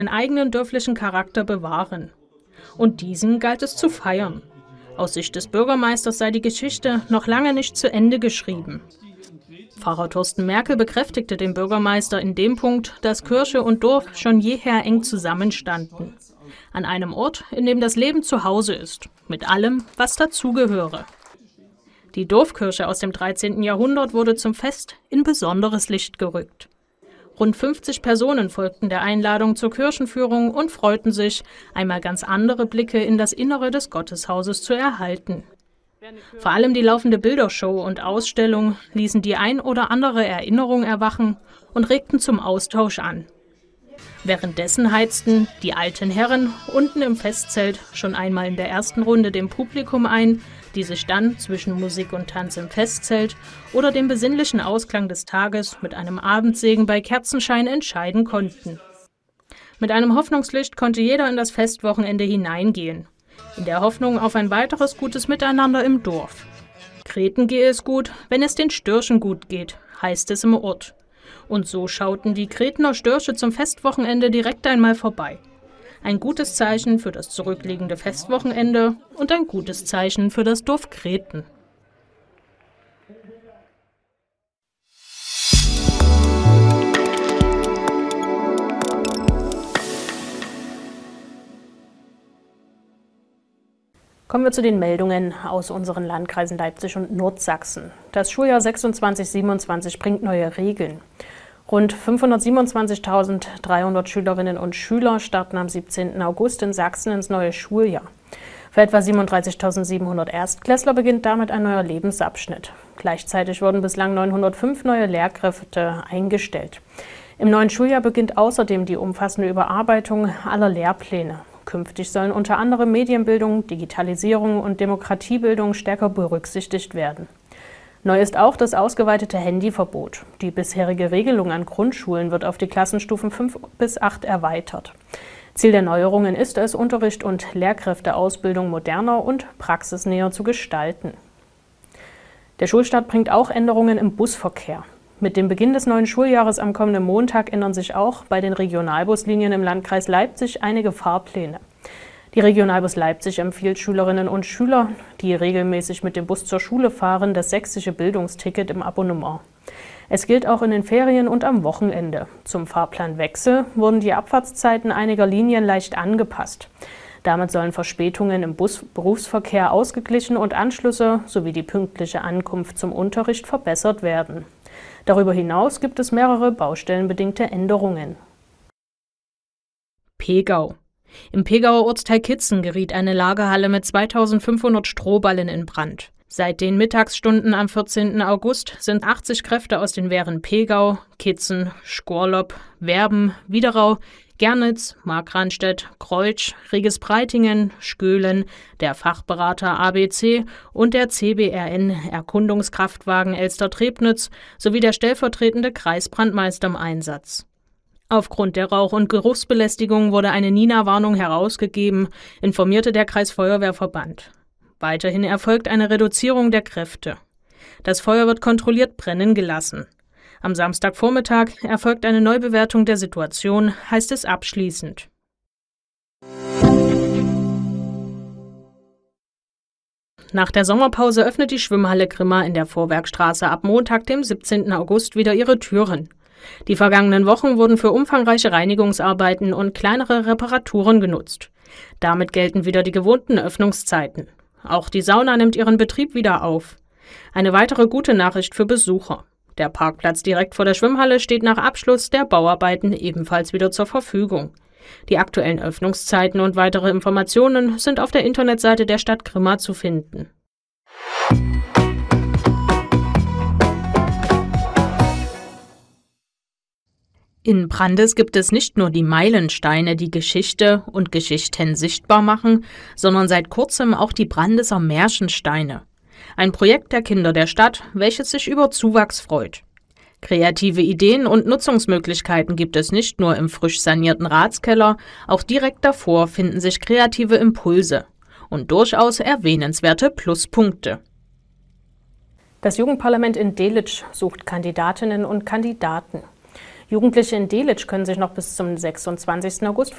eigenen dörflichen Charakter bewahren. Und diesen galt es zu feiern. Aus Sicht des Bürgermeisters sei die Geschichte noch lange nicht zu Ende geschrieben. Pfarrer Thorsten Merkel bekräftigte dem Bürgermeister in dem Punkt, dass Kirche und Dorf schon jeher eng zusammenstanden. An einem Ort, in dem das Leben zu Hause ist, mit allem, was dazugehöre. Die Dorfkirche aus dem 13. Jahrhundert wurde zum Fest in besonderes Licht gerückt. Rund 50 Personen folgten der Einladung zur Kirchenführung und freuten sich, einmal ganz andere Blicke in das Innere des Gotteshauses zu erhalten. Vor allem die laufende Bildershow und Ausstellung ließen die ein oder andere Erinnerung erwachen und regten zum Austausch an. Währenddessen heizten die alten Herren unten im Festzelt schon einmal in der ersten Runde dem Publikum ein, die sich dann zwischen Musik und Tanz im Festzelt oder dem besinnlichen Ausklang des Tages mit einem Abendsegen bei Kerzenschein entscheiden konnten. Mit einem Hoffnungslicht konnte jeder in das Festwochenende hineingehen, in der Hoffnung auf ein weiteres gutes Miteinander im Dorf. Kreten gehe es gut, wenn es den Störchen gut geht, heißt es im Ort. Und so schauten die Kretener Störche zum Festwochenende direkt einmal vorbei. Ein gutes Zeichen für das zurückliegende Festwochenende und ein gutes Zeichen für das Dorf Kreten. Kommen wir zu den Meldungen aus unseren Landkreisen Leipzig und Nordsachsen. Das Schuljahr 26/27 bringt neue Regeln. Rund 527.300 Schülerinnen und Schüler starten am 17. August in Sachsen ins neue Schuljahr. Für etwa 37.700 Erstklässler beginnt damit ein neuer Lebensabschnitt. Gleichzeitig wurden bislang 905 neue Lehrkräfte eingestellt. Im neuen Schuljahr beginnt außerdem die umfassende Überarbeitung aller Lehrpläne. Künftig sollen unter anderem Medienbildung, Digitalisierung und Demokratiebildung stärker berücksichtigt werden. Neu ist auch das ausgeweitete Handyverbot. Die bisherige Regelung an Grundschulen wird auf die Klassenstufen 5 bis 8 erweitert. Ziel der Neuerungen ist es, Unterricht und Lehrkräfteausbildung moderner und praxisnäher zu gestalten. Der Schulstart bringt auch Änderungen im Busverkehr. Mit dem Beginn des neuen Schuljahres am kommenden Montag ändern sich auch bei den Regionalbuslinien im Landkreis Leipzig einige Fahrpläne. Die Regionalbus Leipzig empfiehlt Schülerinnen und Schülern, die regelmäßig mit dem Bus zur Schule fahren, das sächsische Bildungsticket im Abonnement. Es gilt auch in den Ferien und am Wochenende. Zum Fahrplanwechsel wurden die Abfahrtszeiten einiger Linien leicht angepasst. Damit sollen Verspätungen im Berufsverkehr ausgeglichen und Anschlüsse sowie die pünktliche Ankunft zum Unterricht verbessert werden. Darüber hinaus gibt es mehrere baustellenbedingte Änderungen. Pegau. Im Pegauer Ortsteil Kitzen geriet eine Lagerhalle mit 2500 Strohballen in Brand. Seit den Mittagsstunden am 14. August sind 80 Kräfte aus den Wehren Pegau, Kitzen, Schorlop, Werben, Widerau, Gernitz, Markranstädt, Kreutsch, Riges-Breitingen, Schkölen, der Fachberater ABC und der CBRN Erkundungskraftwagen Elster-Trebnitz sowie der stellvertretende Kreisbrandmeister im Einsatz. Aufgrund der Rauch- und Geruchsbelästigung wurde eine NINA-Warnung herausgegeben, informierte der Kreisfeuerwehrverband. Weiterhin erfolgt eine Reduzierung der Kräfte. Das Feuer wird kontrolliert brennen gelassen. Am Samstagvormittag erfolgt eine Neubewertung der Situation, heißt es abschließend. Nach der Sommerpause öffnet die Schwimmhalle Grimma in der Vorwerkstraße ab Montag, dem 17. August, wieder ihre Türen. Die vergangenen Wochen wurden für umfangreiche Reinigungsarbeiten und kleinere Reparaturen genutzt. Damit gelten wieder die gewohnten Öffnungszeiten. Auch die Sauna nimmt ihren Betrieb wieder auf. Eine weitere gute Nachricht für Besucher. Der Parkplatz direkt vor der Schwimmhalle steht nach Abschluss der Bauarbeiten ebenfalls wieder zur Verfügung. Die aktuellen Öffnungszeiten und weitere Informationen sind auf der Internetseite der Stadt Grimma zu finden. In Brandis gibt es nicht nur die Meilensteine, die Geschichte und Geschichten sichtbar machen, sondern seit kurzem auch die Brandiser Märchensteine. Ein Projekt der Kinder der Stadt, welches sich über Zuwachs freut. Kreative Ideen und Nutzungsmöglichkeiten gibt es nicht nur im frisch sanierten Ratskeller, auch direkt davor finden sich kreative Impulse und durchaus erwähnenswerte Pluspunkte. Das Jugendparlament in Delitzsch sucht Kandidatinnen und Kandidaten. Jugendliche in Delitzsch können sich noch bis zum 26. August